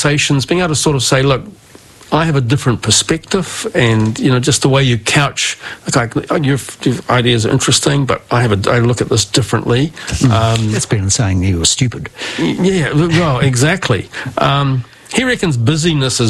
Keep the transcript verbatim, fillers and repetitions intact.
conversations, being able to sort of say, look, I have a different perspective, and you know, just the way you couch, like, like your, your ideas are interesting, but I have a, I look at this differently. Mm. Um, That's better than saying you were stupid. Yeah, well, exactly. Um, he reckons busyness is